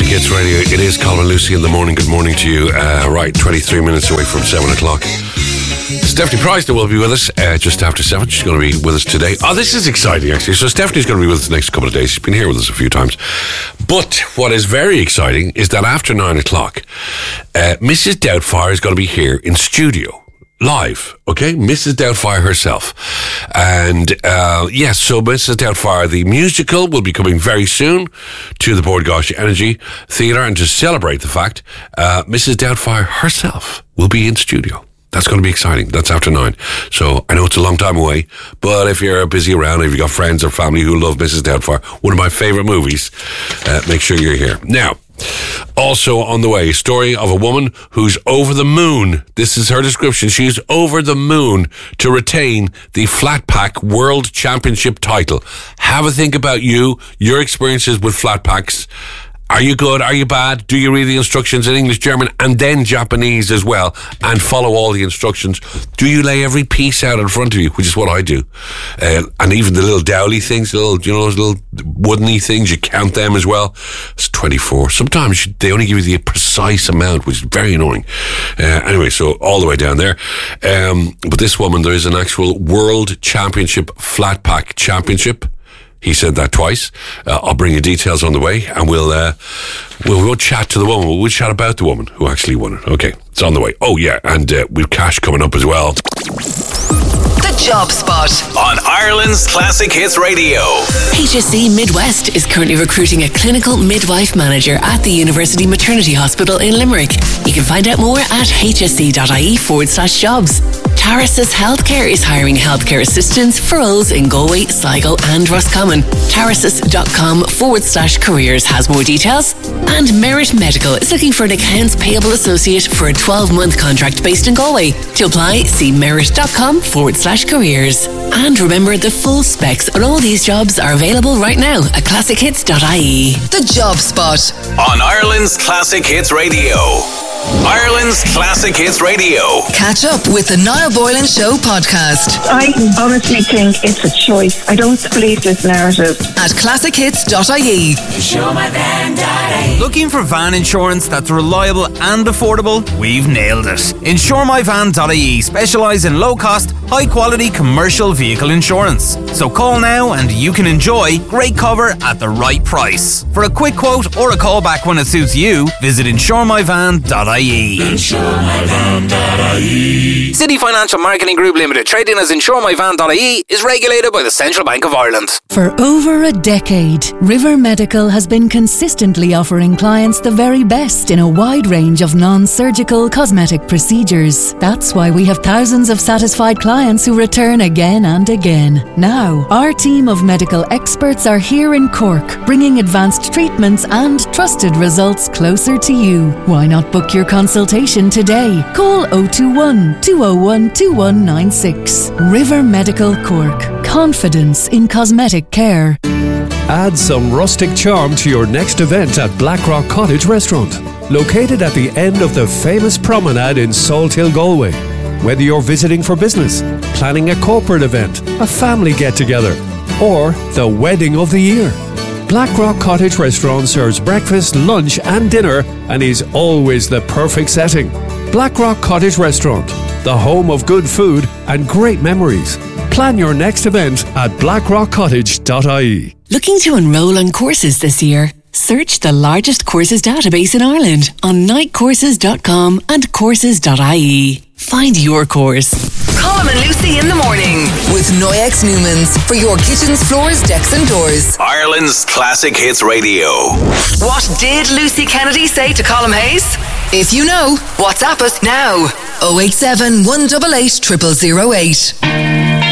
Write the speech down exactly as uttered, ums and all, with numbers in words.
Hits Radio. It is Colin and Lucy in the morning. Good morning to you. Uh, right, twenty-three minutes away from seven o'clock. Stephanie Price will be with us uh, just after seven. She's going to be with us today. Oh, this is exciting, actually. So Stephanie's going to be with us the next couple of days. She's been here with us a few times. But what is very exciting is that after nine o'clock, uh, Missus Doubtfire is going to be here in studio. Live, okay? Missus Doubtfire herself. And, uh, yes, so Missus Doubtfire, the musical, will be coming very soon to the Bord Gáis Energy Theatre. And to celebrate the fact, uh, Missus Doubtfire herself will be in studio. That's going to be exciting. That's after nine. So I know it's a long time away, but if you're busy around, if you've got friends or family who love Missus Doubtfire, one of my favourite movies, uh, make sure you're here. Now, also on the way, story of a woman who's over the moon. This is her description. She's over the moon to retain the flat pack world championship title. Have a think about you, your experiences with flat packs. Are you good? Are you bad? Do you read the instructions in English, German, and then Japanese as well, and follow all the instructions? Do you lay every piece out in front of you, which is what I do? Uh, and even the little dowly things, little, you know, those little woodeny things, you count them as well. It's twenty-four. Sometimes they only give you the precise amount, which is very annoying. Uh, anyway, so all the way down there. Um, but this woman, there is an actual World Championship Flat Pack Championship. He said that twice. Uh, I'll bring you details on the way, and we'll uh, we'll, we'll chat to the woman. We'll chat about the woman who actually won it. Okay, it's on the way. Oh yeah, and uh, we've cash coming up as well. The Job Spot on Ireland's Classic Hits Radio. H S C Midwest is currently recruiting a clinical midwife manager at the University Maternity Hospital in Limerick. You can find out more at hsc.ie forward slash jobs. Tarsus Healthcare is hiring healthcare assistants for roles in Galway, Sligo and Roscommon. Tarsus.com forward slash careers has more details. And Merit Medical is looking for an accounts payable associate for a twelve-month contract based in Galway. To apply, see merit.com forward slash careers. And remember, the full specs on all these jobs are available right now at classic hits dot I E. The Job Spot on Ireland's Classic Hits Radio. Ireland's Classic Hits Radio. Catch up with the Niall Boylan Show podcast. I honestly think it's a choice. I don't believe this narrative. At classic hits dot I E. Looking for van insurance that's reliable and affordable? We've nailed it. insure my van dot I E specialise in low-cost, high-quality commercial vehicle insurance. So call now and you can enjoy great cover at the right price. For a quick quote or a call back when it suits you, visit insure my van dot I E. insure my van dot I E. City Financial Marketing Group Limited, trading as insure my van dot I E, is regulated by the Central Bank of Ireland. For over a decade, River Medical has been consistently offering clients the very best in a wide range of non-surgical cosmetic procedures. That's why we have thousands of satisfied clients who return again and again. Now, our team of medical experts are here in Cork, bringing advanced treatments and trusted results closer to you. Why not book your consultation today? Call oh two one, two oh one, two one nine six. River Medical Cork. Confidence in cosmetic care. Add some rustic charm to your next event at Blackrock Cottage Restaurant, located at the end of the famous promenade in Salt Hill, Galway. Whether you're visiting for business, planning a corporate event, a family get-together, or the wedding of the year, Blackrock Cottage Restaurant serves breakfast, lunch and dinner and is always the perfect setting. Blackrock Cottage Restaurant, the home of good food and great memories. Plan your next event at blackrock cottage dot I E. Looking to enrol on courses this year? Search the largest courses database in Ireland on night courses dot com and courses dot I E. Find your course. Colin and Lucy in the morning with Noyex Newmans for your kitchens, floors, decks and doors. Ireland's Classic Hits Radio. What did Lucy Kennedy say to Colin Hayes? If you know, WhatsApp us now. oh eight seven, one eight eight, zero zero zero eight.